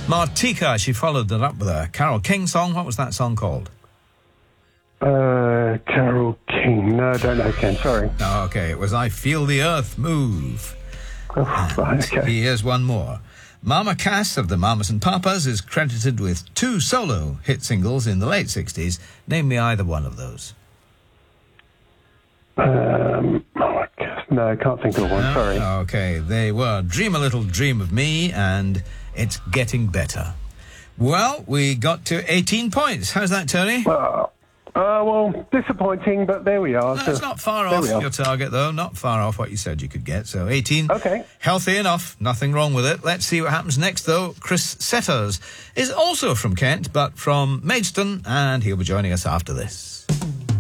Martika, she followed that up with a Carole King song. What was that song called? Carole King. No, I don't know, Ken. Sorry. Oh, okay, it was I Feel the Earth Move. Oh, right, okay. Here's one more. Mama Cass of the Mamas and Papas is credited with 2 solo hit singles in the late 60s. Name me either one of those. No, I can't think of one. No? Sorry. Okay, they were Dream a Little Dream of Me and It's Getting Better. Well, we got to 18 points. How's that, Tony? Well, disappointing, but there we are. No, it's not far off your target, though. Not far off what you said you could get. So 18. Okay. Healthy enough. Nothing wrong with it. Let's see what happens next, though. Chris Setters is also from Kent, but from Maidstone, and he'll be joining us after this.